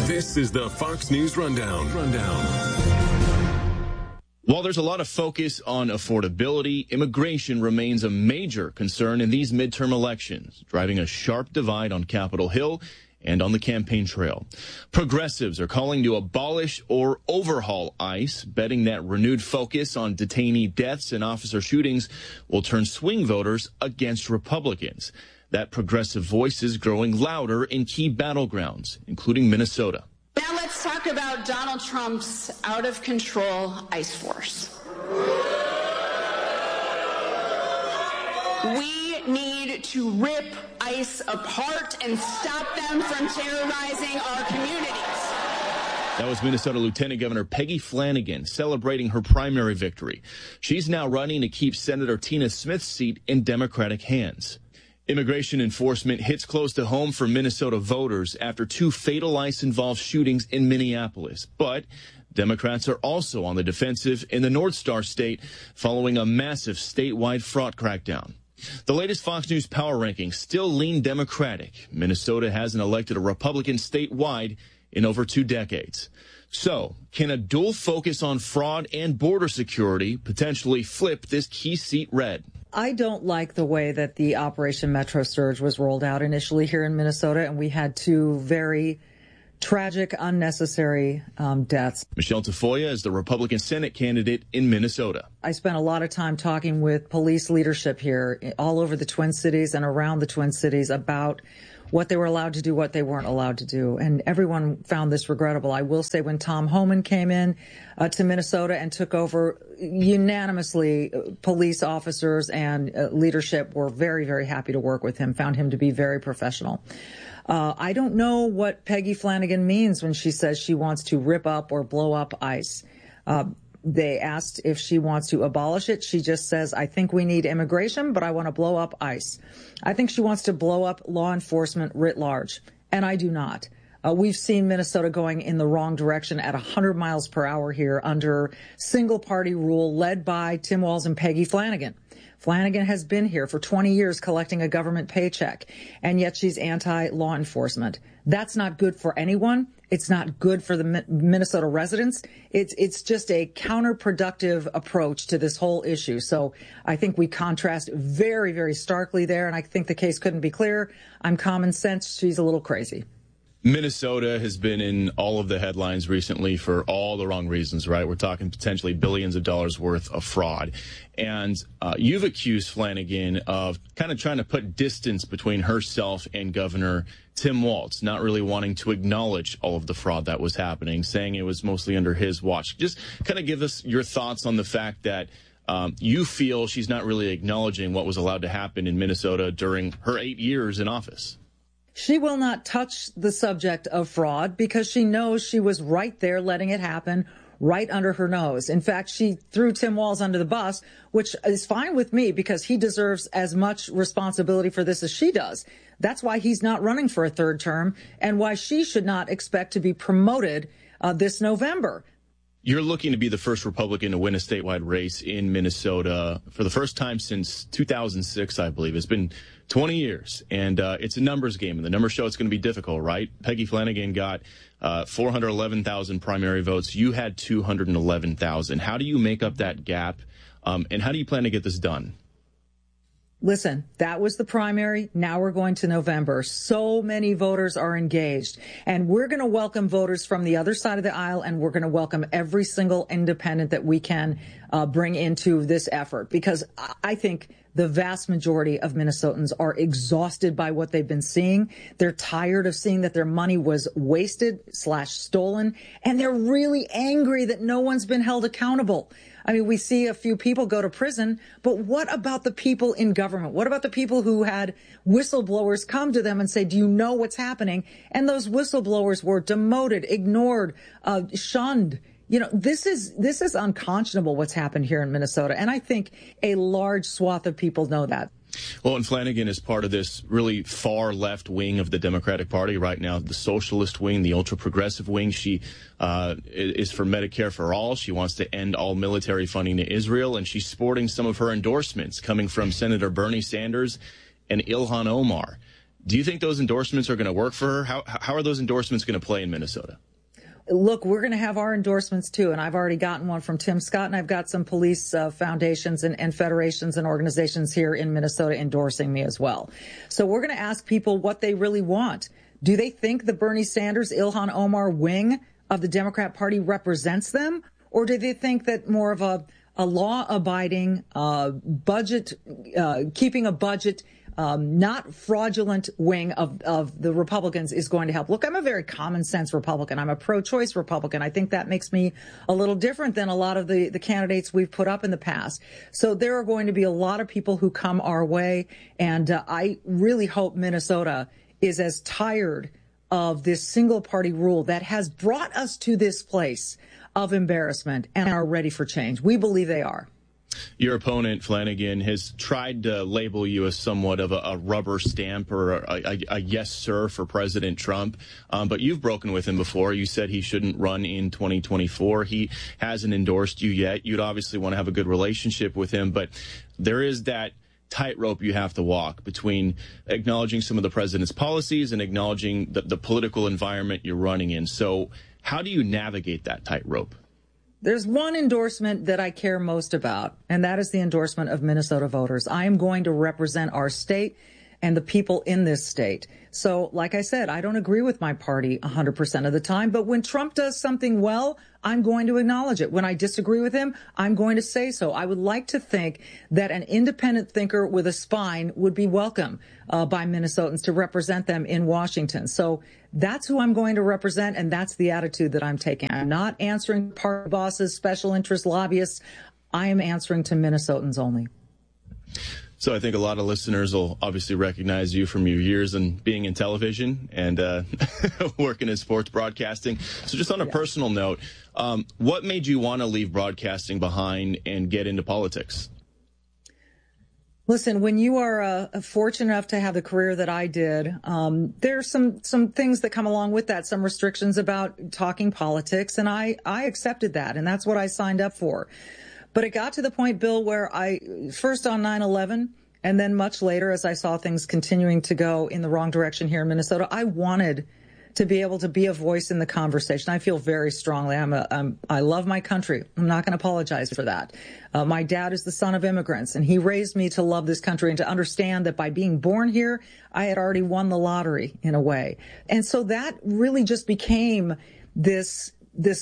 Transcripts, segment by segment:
This is the Fox News Rundown. While there's a lot of focus on affordability, immigration remains a major concern in these midterm elections, driving a sharp divide on Capitol Hill and on the campaign trail. Progressives are calling to abolish or overhaul ICE, betting that renewed focus on detainee deaths and officer shootings will turn swing voters against Republicans. That progressive voice is growing louder in key battlegrounds, including Minnesota. Now let's talk about Donald Trump's out-of-control ICE force. We need to rip ICE apart and stop them from terrorizing our communities. That was Minnesota Lieutenant Governor Peggy Flanagan celebrating her primary victory. She's now running to keep Senator Tina Smith's seat in Democratic hands. Immigration enforcement hits close to home for Minnesota voters after two fatal ICE-involved shootings in Minneapolis. But Democrats are also on the defensive in the North Star state following a massive statewide fraud crackdown. The latest Fox News power rankings still lean Democratic. Minnesota hasn't elected a Republican statewide in over 2 decades. So, can a dual focus on fraud and border security potentially flip this key seat red? I don't like the way that the Operation Metro Surge was rolled out initially here in Minnesota, and we had 2 very tragic, unnecessary deaths. Michelle Tafoya is the Republican Senate candidate in Minnesota. I spent a lot of time talking with police leadership here all over the Twin Cities and around the Twin Cities about what they were allowed to do, what they weren't allowed to do. And everyone found this regrettable. I will say when Tom Homan came in to Minnesota and took over, unanimously, police officers and leadership were very, very happy to work with him, found him to be very professional. I don't know what Peggy Flanagan means when she says she wants to rip up or blow up ICE. They asked if she wants to abolish it. She just says, I think we need immigration, but I want to blow up ICE. I think she wants to blow up law enforcement writ large, and I do not. We've seen Minnesota going in the wrong direction at 100 miles per hour here under single-party rule led by Tim Walz and Peggy Flanagan. Flanagan has been here for 20 years collecting a government paycheck, and yet she's anti-law enforcement. That's not good for anyone. It's not good for the Minnesota residents. It's just a counterproductive approach to this whole issue. So I think we contrast very, very starkly there, and I think the case couldn't be clearer. I'm common sense. She's a little crazy. Minnesota has been in all of the headlines recently for all the wrong reasons, right? We're talking potentially billions of dollars worth of fraud. And you've accused Flanagan of kind of trying to put distance between herself and Governor Tim Walz, not really wanting to acknowledge all of the fraud that was happening, saying it was mostly under his watch. Just kind of give us your thoughts on the fact that you feel she's not really acknowledging what was allowed to happen in Minnesota during her 8 years in office. She will not touch the subject of fraud because she knows she was right there letting it happen right under her nose. In fact, she threw Tim Walz under the bus, which is fine with me because he deserves as much responsibility for this as she does. That's why he's not running for a 3rd term and why she should not expect to be promoted this November. You're looking to be the first Republican to win a statewide race in Minnesota for the first time since 2006, I believe. It's been 20 years, and it's a numbers game, and the numbers show it's going to be difficult, right? Peggy Flanagan got 411,000 primary votes. You had 211,000. How do you make up that gap, and how do you plan to get this done? Listen, that was the primary. Now we're going to November. So many voters are engaged, and we're going to welcome voters from the other side of the aisle, and we're going to welcome every single independent that we can bring into this effort, because I think the vast majority of Minnesotans are exhausted by what they've been seeing. They're tired of seeing that their money was wasted/stolen, and they're really angry that no one's been held accountable. I mean, we see a few people go to prison, but what about the people in government? What about the people who had whistleblowers come to them and say, do you know what's happening? And those whistleblowers were demoted, ignored, shunned. You know, this is unconscionable what's happened here in Minnesota. And I think a large swath of people know that. Well, and Flanagan is part of this really far left wing of the Democratic Party right now, the socialist wing, the ultra progressive wing. She is for Medicare for all. She wants to end all military funding to Israel, and she's sporting some of her endorsements coming from Senator Bernie Sanders and Ilhan Omar. Do you think those endorsements are going to work for her? How are those endorsements going to play in Minnesota? Look, we're going to have our endorsements, too, and I've already gotten one from Tim Scott, and I've got some police foundations and federations and organizations here in Minnesota endorsing me as well. So we're going to ask people what they really want. Do they think the Bernie Sanders, Ilhan Omar wing of the Democrat Party represents them, or do they think that more of a law-abiding, budget, keeping a budget, not fraudulent wing of the Republicans is going to help? Look, I'm a very common sense Republican. I'm a pro-choice Republican. I think that makes me a little different than a lot of the candidates we've put up in the past. So there are going to be a lot of people who come our way. And I really hope Minnesota is as tired of this single party rule that has brought us to this place of embarrassment and are ready for change. We believe they are. Your opponent, Flanagan, has tried to label you as somewhat of a rubber stamp or a yes, sir for President Trump. But you've broken with him before. You said he shouldn't run in 2024. He hasn't endorsed you yet. You'd obviously want to have a good relationship with him. But there is that tightrope you have to walk between acknowledging some of the president's policies and acknowledging the political environment you're running in. So how do you navigate that tightrope? There's one endorsement that I care most about, and that is the endorsement of Minnesota voters. I am going to represent our state and the people in this state. So, like I said, I don't agree with my party 100% of the time, but when Trump does something well, I'm going to acknowledge it. When I disagree with him, I'm going to say so. I would like to think that an independent thinker with a spine would be welcome by Minnesotans to represent them in Washington. So that's who I'm going to represent, and that's the attitude that I'm taking. I'm not answering party bosses, special interest lobbyists. I am answering to Minnesotans only. So I think a lot of listeners will obviously recognize you from your years in being in television and working in sports broadcasting. So just on a personal note, what made you want to leave broadcasting behind and get into politics? Listen, when you are fortunate enough to have the career that I did, there's some things that come along with that, some restrictions about talking politics, and I accepted that, and that's what I signed up for. But it got to the point, Bill, where I, first on 9/11, and then much later, as I saw things continuing to go in the wrong direction here in Minnesota, I wanted to be able to be a voice in the conversation. I feel very strongly. I love my country. I'm not going to apologize for that. My dad is the son of immigrants, and he raised me to love this country and to understand that by being born here, I had already won the lottery in a way. And so that really just became this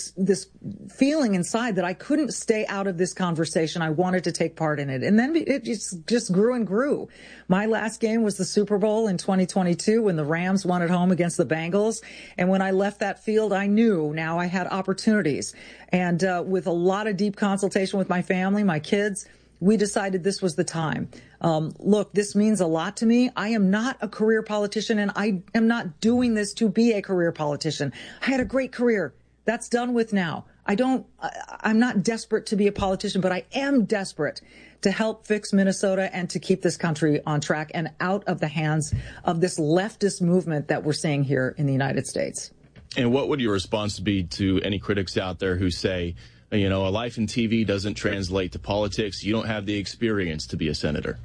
feeling inside that I couldn't stay out of this conversation. I wanted to take part in it. And then it just grew and grew. My last game was the Super Bowl in 2022 when the Rams won at home against the Bengals. And when I left that field, I knew now I had opportunities. And with a lot of deep consultation with my family, my kids, we decided this was the time. Look, this means a lot to me. I am not a career politician, and I am not doing this to be a career politician. I had a great career. That's done with now. I'm not desperate to be a politician, but I am desperate to help fix Minnesota and to keep this country on track and out of the hands of this leftist movement that we're seeing here in the United States. And what would your response be to any critics out there who say, you know, a life in TV doesn't translate to politics. You don't have the experience to be a senator?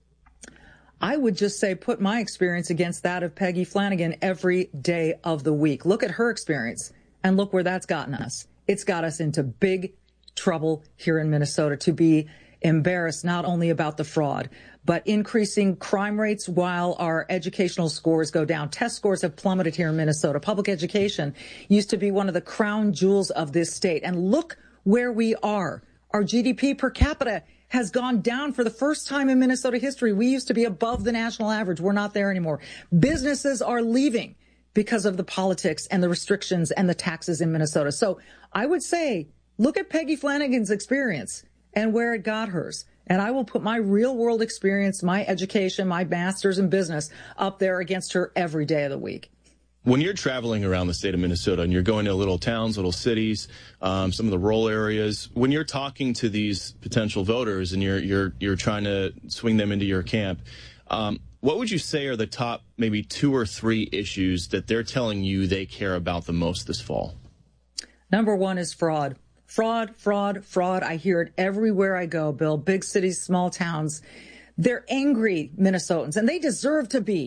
I would just say put my experience against that of Peggy Flanagan every day of the week. Look at her experience. And look where that's gotten us. It's got us into big trouble here in Minnesota to be embarrassed not only about the fraud, but increasing crime rates while our educational scores go down. Test scores have plummeted here in Minnesota. Public education used to be one of the crown jewels of this state. And look where we are. Our GDP per capita has gone down for the first time in Minnesota history. We used to be above the national average. We're not there anymore. Businesses are leaving because of the politics and the restrictions and the taxes in Minnesota. So I would say, look at Peggy Flanagan's experience and where it got hers. And I will put my real world experience, my education, my master's in business up there against her every day of the week. When you're traveling around the state of Minnesota and you're going to little towns, little cities, some of the rural areas, when you're talking to these potential voters and you're trying to swing them into your camp, what would you say are the top maybe 2 or 3 issues that they're telling you they care about the most this fall? Number one is fraud. Fraud, fraud, fraud. I hear it everywhere I go, Bill. Big cities, small towns. They're angry Minnesotans, and they deserve to be,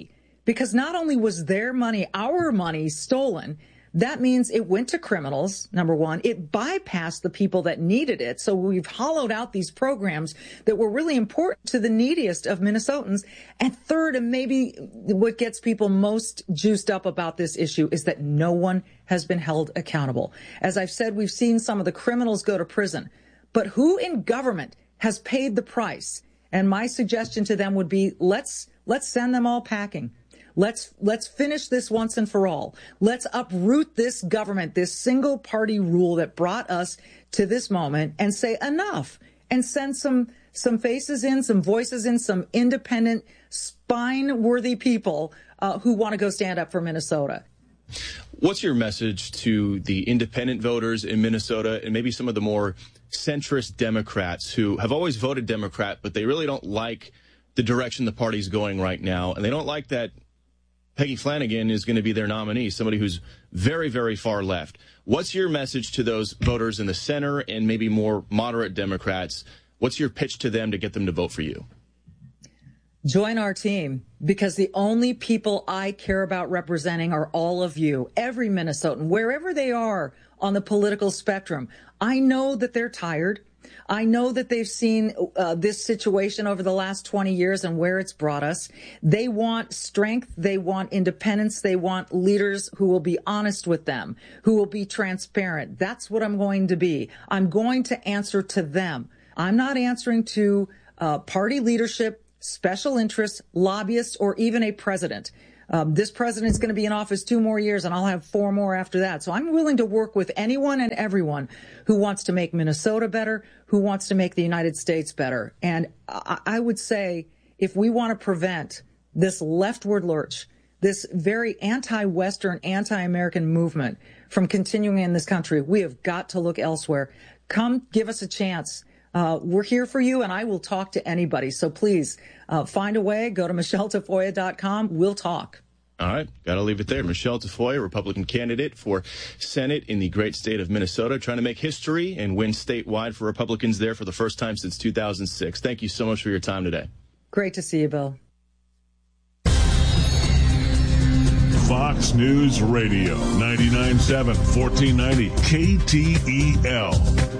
because not only was their money, our money, stolen, that means it went to criminals, number one. It bypassed the people that needed it. So we've hollowed out these programs that were really important to the neediest of Minnesotans. And third, and maybe what gets people most juiced up about this issue, is that no one has been held accountable. As I've said, we've seen some of the criminals go to prison. But who in government has paid the price? And my suggestion to them would be, let's send them all packing. Let's finish this once and for all. Let's uproot this government, this single party rule that brought us to this moment, and say enough, and send some faces in, some voices in, some independent, spine-worthy people who want to go stand up for Minnesota. What's your message to the independent voters in Minnesota and maybe some of the more centrist Democrats who have always voted Democrat, but they really don't like the direction the party's going right now, and they don't like that Peggy Flanagan is going to be their nominee, somebody who's very, very far left. What's your message to those voters in the center and maybe more moderate Democrats? What's your pitch to them to get them to vote for you? Join our team, because the only people I care about representing are all of you, every Minnesotan, wherever they are on the political spectrum. I know that they're tired. I know that they've seen this situation over the last 20 years and where it's brought us. They want strength. They want independence. They want leaders who will be honest with them, who will be transparent. That's what I'm going to be. I'm going to answer to them. I'm not answering to party leadership, special interests, lobbyists, or even a president. This president is going to be in office 2 more years, and I'll have 4 more after that. So I'm willing to work with anyone and everyone who wants to make Minnesota better, who wants to make the United States better. And I would say, if we want to prevent this leftward lurch, this very anti-Western, anti-American movement from continuing in this country, we have got to look elsewhere. Come give us a chance. We're here for you, and I will talk to anybody. So please find a way. Go to MichelleTafoya.com. We'll talk. All right. Got to leave it there. Michelle Tafoya, Republican candidate for Senate in the great state of Minnesota, trying to make history and win statewide for Republicans there for the first time since 2006. Thank you so much for your time today. Great to see you, Bill. Fox News Radio, 99.7, 1490 KTEL.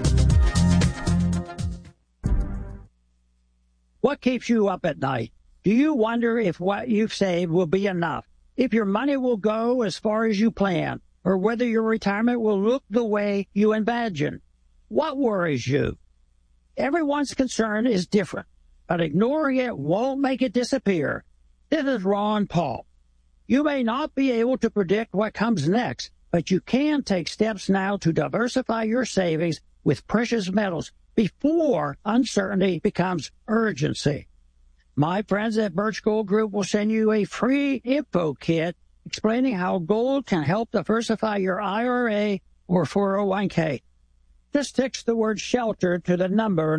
What keeps you up at night? Do you wonder if what you've saved will be enough? If your money will go as far as you plan? Or whether your retirement will look the way you imagine? What worries you? Everyone's concern is different, but ignoring it won't make it disappear. This is Ron Paul. You may not be able to predict what comes next, but you can take steps now to diversify your savings with precious metals before uncertainty becomes urgency. My friends at Birch Gold Group will send you a free info kit explaining how gold can help diversify your IRA or 401k. Just text the word SHELTER to the number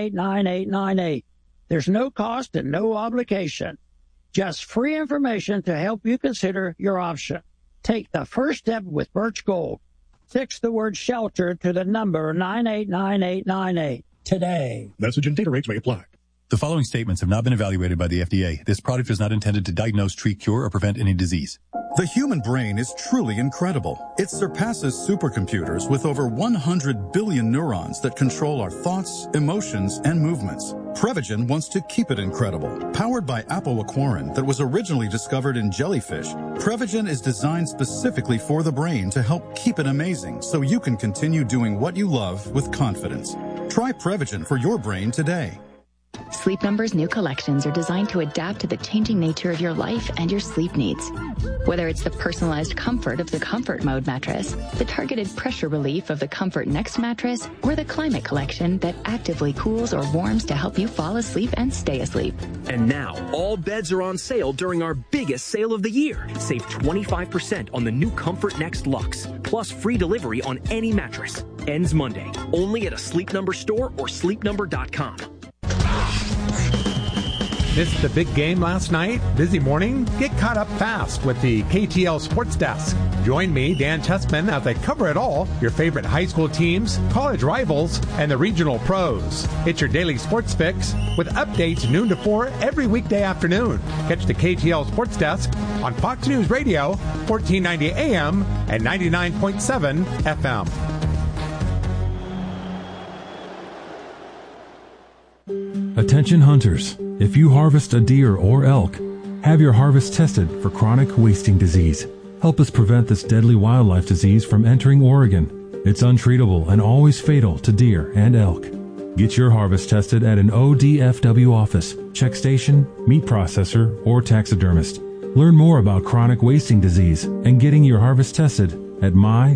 989898. There's no cost and no obligation. Just free information to help you consider your option. Take the first step with Birch Gold. Text the word SHELTER to the number 989898 today. Message and data rates may apply. The following statements have not been evaluated by the FDA. This product is not intended to diagnose, treat, cure, or prevent any disease. The human brain is truly incredible. It surpasses supercomputers with over 100 billion neurons that control our thoughts, emotions, and movements. Prevagen wants to keep it incredible. Powered by apoaquarin that was originally discovered in jellyfish, Prevagen is designed specifically for the brain to help keep it amazing so you can continue doing what you love with confidence. Try Prevagen for your brain today. Sleep Number's new collections are designed to adapt to the changing nature of your life and your sleep needs. Whether it's the personalized comfort of the Comfort Mode mattress, the targeted pressure relief of the Comfort Next mattress, or the Climate Collection that actively cools or warms to help you fall asleep and stay asleep. And now, all beds are on sale during our biggest sale of the year. Save 25% on the new Comfort Next Luxe, plus free delivery on any mattress. Ends Monday, only at a Sleep Number store or sleepnumber.com. Missed the big game last night? Busy morning? Get caught up fast with the KTL Sports Desk. Join me, Dan Chessman, as I cover it all, your favorite high school teams, college rivals, and the regional pros. It's your daily sports fix with updates noon to 4 every weekday afternoon. Catch the KTL Sports Desk on Fox News Radio, 1490 AM and 99.7 FM. Attention hunters, if you harvest a deer or elk, have your harvest tested for chronic wasting disease. Help us prevent this deadly wildlife disease from entering Oregon. It's untreatable and always fatal to deer and elk. Get your harvest tested at an ODFW office, check station, meat processor, or taxidermist. Learn more about chronic wasting disease and getting your harvest tested at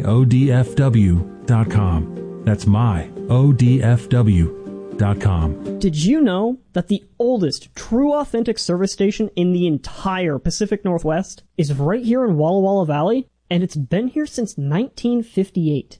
myodfw.com. That's myodfw.com. Did you know that the oldest true authentic service station in the entire Pacific Northwest is right here in Walla Walla Valley? And it's been here since 1958.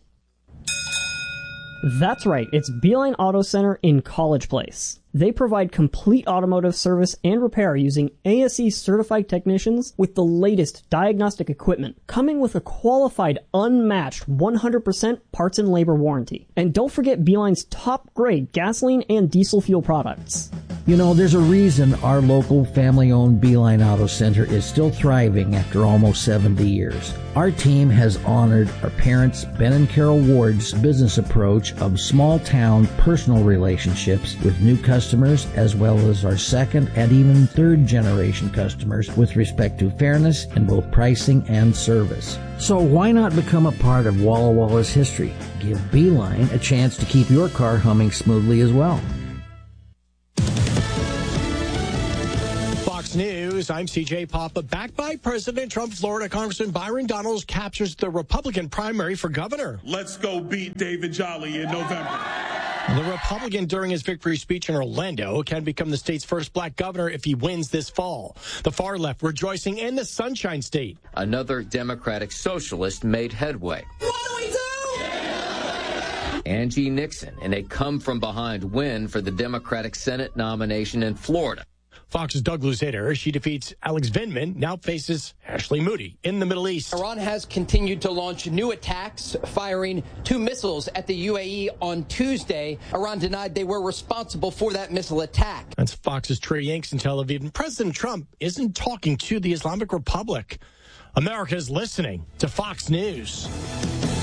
That's right, it's Beeline Auto Center in College Place. They provide complete automotive service and repair using ASE certified technicians with the latest diagnostic equipment, coming with a qualified, unmatched 100% parts and labor warranty. And don't forget Beeline's top grade gasoline and diesel fuel products. You know, there's a reason our local family-owned Beeline Auto Center is still thriving after almost 70 years. Our team has honored our parents, Ben and Carol Ward's business approach of small-town personal relationships with new customers, as well as our second and even third-generation customers with respect to fairness in both pricing and service. So why not become a part of Walla Walla's history? Give Beeline a chance to keep your car humming smoothly as well. News. I'm CJ Papa. Backed by President Trump, Florida Congressman Byron Donalds captures the Republican primary for governor. Let's go beat David Jolly in November. The Republican, during his victory speech in Orlando, can become the state's first black governor if he wins this fall. The far left rejoicing in the Sunshine State. Another Democratic socialist made headway. What do we do? Angie Nixon in a come-from-behind win for the Democratic Senate nomination in Florida. Fox's Doug Luzader, she defeats Alex Vindman, now faces Ashley Moody in the Middle East. Iran has continued to launch new attacks, firing 2 missiles at the UAE on Tuesday. Iran denied they were responsible for that missile attack. That's Fox's Trey Yanks in Tel Aviv. And President Trump isn't talking to the Islamic Republic. America is listening to Fox News.